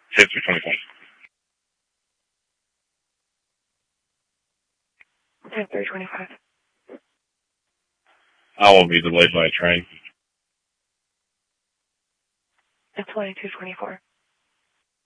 Say 325. Say 325. I will be delayed by a train. It's 2224.